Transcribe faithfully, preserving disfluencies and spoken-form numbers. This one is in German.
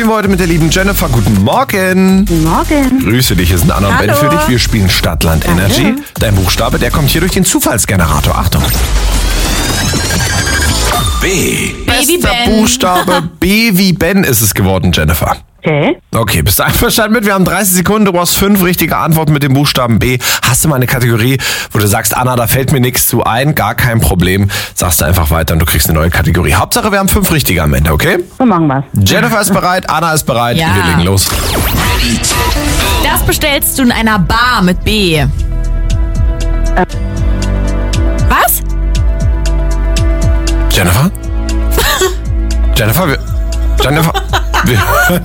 wir heute mit der lieben Jennifer. Guten Morgen. Guten Morgen. Grüße dich, hier sind Anna und Ben Hallo. für dich. Wir spielen Stadtland Energy. Dein Buchstabe, der kommt hier durch den Zufallsgenerator. Achtung. B. Baby Bester Ben. Buchstabe B wie Ben ist es geworden, Jennifer. Okay. Okay, bist du einverstanden mit? Wir haben dreißig Sekunden, du brauchst fünf richtige Antworten mit dem Buchstaben B. Hast du mal eine Kategorie, wo du sagst, Anna, da fällt mir nichts zu ein, gar kein Problem. Sagst du einfach weiter und du kriegst eine neue Kategorie. Hauptsache, wir haben fünf richtige am Ende, okay? So machen wir's. Jennifer ist bereit, Anna ist bereit, Ja. wir legen los. Das bestellst du in einer Bar mit B. Was? Jennifer? Jennifer, wir... Jennifer... Wir,